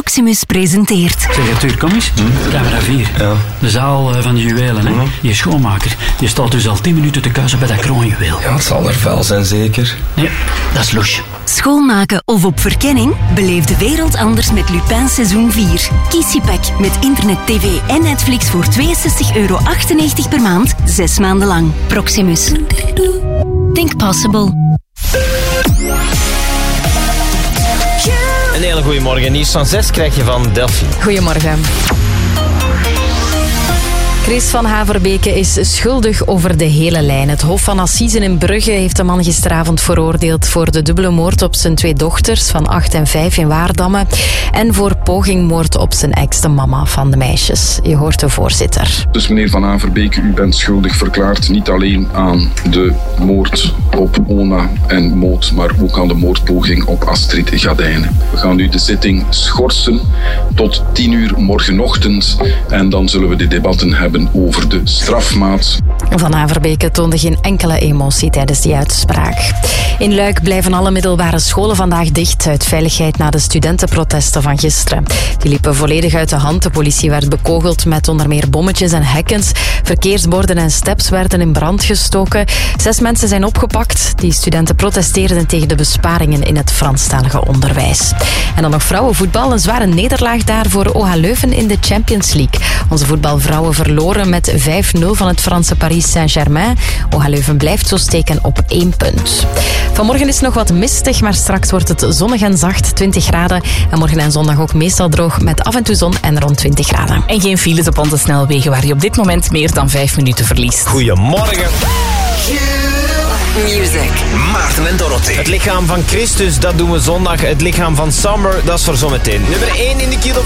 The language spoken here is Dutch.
Proximus presenteert. Zeg Arthur, kom eens. Camera 4. Ja. De zaal van de juwelen, hè. Je schoonmaker. Je staat dus al 10 minuten te kuisen bij dat kroonjuweel. Ja, het zal er vuil zijn, zeker. Nee, dat is loes. Schoonmaken of op verkenning? Beleef de wereld anders met Lupin seizoen 4. Kies je pack met internet, tv en Netflix voor €62,98 per maand, 6 maanden lang. Proximus. Think possible. Een hele goede morgen. Nieuws van 6 krijg je van Delphine. Goedemorgen. Chris van Haverbeke is schuldig over de hele lijn. Het Hof van Assisen in Brugge heeft de man gisteravond veroordeeld voor de dubbele moord op zijn 2 dochters van 8 en 5 in Waardamme en voor pogingmoord op zijn ex, de mama van de meisjes. Je hoort de voorzitter. Dus meneer Van Haverbeke, u bent schuldig verklaard niet alleen aan de moord op Ona en Maud, maar ook aan de moordpoging op Astrid Gadijnen. We gaan nu de zitting schorsen tot 10 uur morgenochtend en dan zullen we de debatten hebben over de strafmaat. Van Haverbeke toonde geen enkele emotie tijdens die uitspraak. In Luik blijven alle middelbare scholen vandaag dicht uit veiligheid na de studentenprotesten van gisteren. Die liepen volledig uit de hand. De politie werd bekogeld met onder meer bommetjes en hekkens. Verkeersborden en steps werden in brand gestoken. 6 mensen zijn opgepakt. Die studenten protesteerden tegen de besparingen in het Franstalige onderwijs. En dan nog vrouwenvoetbal. Een zware nederlaag daar voor OH Leuven in de Champions League. Onze voetbalvrouwen verloren met 5-0 van het Franse Paris Saint-Germain. OH Leuven blijft zo steken op 1 punt. Vanmorgen is het nog wat mistig, maar straks wordt het zonnig en zacht, 20 graden. En morgen en zondag ook meestal droog met af en toe zon en rond 20 graden. En geen files op onze snelwegen waar je op dit moment meer dan 5 minuten verliest. Goedemorgen. Music. Maarten en Dorothee. Het lichaam van Christus, dat doen we zondag. Het lichaam van Summer, dat is voor zometeen. Nummer 1 in de Kilo